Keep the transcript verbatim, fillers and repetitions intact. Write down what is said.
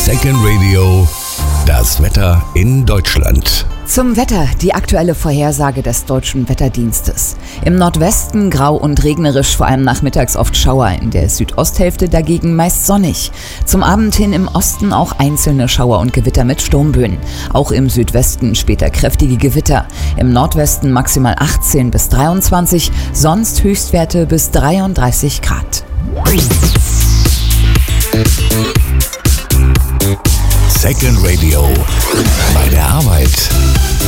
Second Radio, das Wetter in Deutschland. Zum Wetter, die aktuelle Vorhersage des Deutschen Wetterdienstes. Im Nordwesten grau und regnerisch, vor allem nachmittags oft Schauer. In der Südosthälfte dagegen meist sonnig. Zum Abend hin im Osten auch einzelne Schauer und Gewitter mit Sturmböen. Auch im Südwesten später kräftige Gewitter. Im Nordwesten maximal achtzehn bis dreiundzwanzig, sonst Höchstwerte bis dreiunddreißig Grad. Second Radio, bei der Arbeit.